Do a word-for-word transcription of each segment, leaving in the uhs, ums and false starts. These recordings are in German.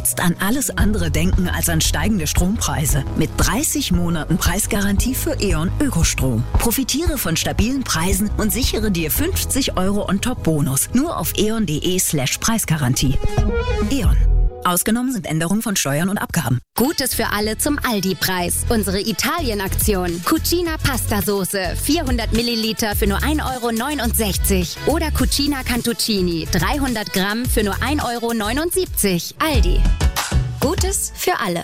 Jetzt an alles andere denken als an steigende Strompreise. Mit dreißig Monaten Preisgarantie für E.ON Ökostrom. Profitiere von stabilen Preisen und sichere dir fünfzig Euro on-top-Bonus. Nur auf eon.de slash Preisgarantie. E.ON. Ausgenommen sind Änderungen von Steuern und Abgaben. Gutes für alle zum Aldi-Preis. Unsere Italien-Aktion. Cucina Pastasoße, vierhundert Milliliter für nur ein Euro neunundsechzig. Oder Cucina Cantuccini, dreihundert Gramm für nur ein Euro neunundsiebzig. Aldi. Gutes für alle.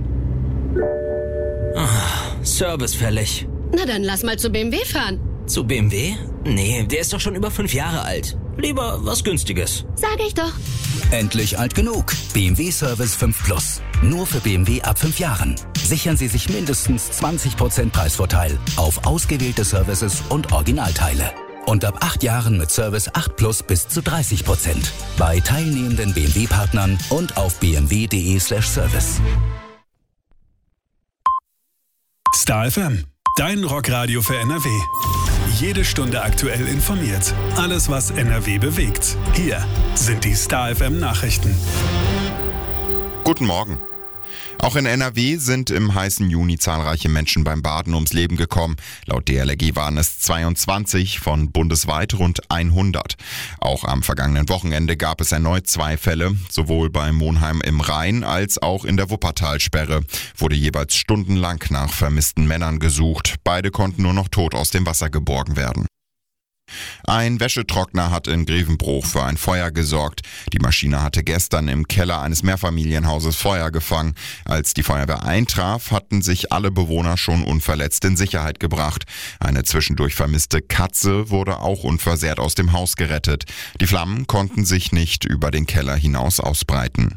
Oh, Service fällig. Na dann lass mal zu B M W fahren. Zu B M W? Nee, der ist doch schon über fünf Jahre alt. Lieber was Günstiges. Sag ich doch. Endlich alt genug. B M W Service fünf Plus. Nur für B M W ab fünf Jahren. Sichern Sie sich mindestens zwanzig Prozent Preisvorteil auf ausgewählte Services und Originalteile. Und ab acht Jahren mit Service acht Plus bis zu dreißig Prozent. Bei teilnehmenden B M W-Partnern und auf bmw.de slash service. Star F M, dein Rockradio für N R W. Jede Stunde aktuell informiert. Alles, was N R W bewegt. Hier sind die Star F M Nachrichten. Guten Morgen. Auch in N R W sind im heißen Juni zahlreiche Menschen beim Baden ums Leben gekommen. Laut D L R G waren es zweiundzwanzig von bundesweit rund hundert. Auch am vergangenen Wochenende gab es erneut zwei Fälle. Sowohl bei Monheim im Rhein als auch in der Wuppertalsperre wurde jeweils stundenlang nach vermissten Männern gesucht. Beide konnten nur noch tot aus dem Wasser geborgen werden. Ein Wäschetrockner hat in Grevenbroich für ein Feuer gesorgt. Die Maschine hatte gestern im Keller eines Mehrfamilienhauses Feuer gefangen. Als die Feuerwehr eintraf, hatten sich alle Bewohner schon unverletzt in Sicherheit gebracht. Eine zwischendurch vermisste Katze wurde auch unversehrt aus dem Haus gerettet. Die Flammen konnten sich nicht über den Keller hinaus ausbreiten.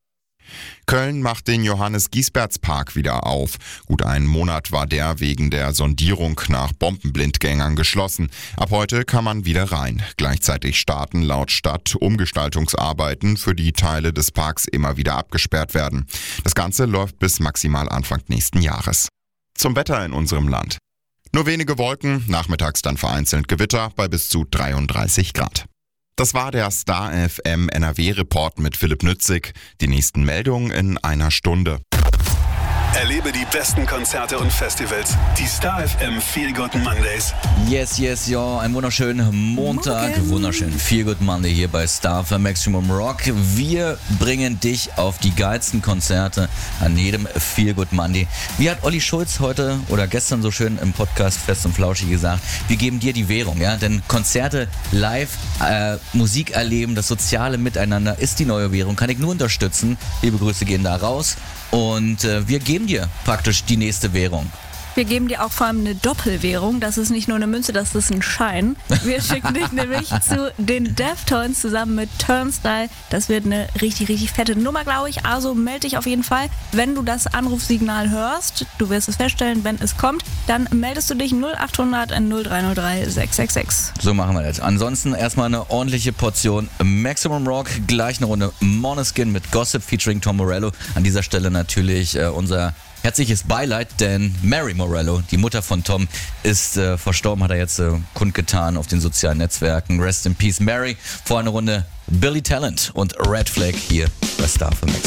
Köln macht den Johannes-Giesberts-Park wieder auf. Gut einen Monat war der wegen der Sondierung nach Bombenblindgängern geschlossen. Ab heute kann man wieder rein. Gleichzeitig starten laut Stadt Umgestaltungsarbeiten, für die Teile des Parks immer wieder abgesperrt werden. Das Ganze läuft bis maximal Anfang nächsten Jahres. Zum Wetter in unserem Land. Nur wenige Wolken, nachmittags dann vereinzelt Gewitter bei bis zu dreiunddreißig Grad. Das war der Star F M N R W-Report mit Philipp Nützig. Die nächsten Meldungen in einer Stunde. Erlebe die besten Konzerte und Festivals. Die Star F M Feel Good Mondays. Yes, yes, ja, ein wunderschönen Montag, Morgen. wunderschönen Feel Good Monday hier bei Star F M Maximum Rock. Wir bringen dich auf die geilsten Konzerte an jedem Feel Good Monday. Wie hat Olli Schulz heute oder gestern so schön im Podcast Fest und Flauschig gesagt, wir geben dir die Währung, ja, denn Konzerte live, äh, Musik erleben, das soziale Miteinander ist die neue Währung, kann ich nur unterstützen. Liebe Grüße gehen da raus. Und äh, wir geben dir praktisch die nächste Währung. Wir geben dir auch vor allem eine Doppelwährung. Das ist nicht nur eine Münze, das ist ein Schein. Wir schicken dich nämlich zu den Deftones zusammen mit Turnstile. Das wird eine richtig, richtig fette Nummer, glaube ich. Also melde dich auf jeden Fall, wenn du das Anrufsignal hörst. Du wirst es feststellen, wenn es kommt. Dann meldest du dich null acht hundert null drei null drei sechs sechs sechs. So machen wir das. Ansonsten erstmal eine ordentliche Portion Maximum Rock. Gleich eine Runde Måneskin mit Gossip featuring Tom Morello. An dieser Stelle natürlich äh, unser herzliches Beileid, denn Mary Morello, die Mutter von Tom, ist äh, verstorben, hat er jetzt äh, kundgetan auf den sozialen Netzwerken. Rest in Peace, Mary. Vor einer Runde Billy Talent und Red Flag hier bei Star F M.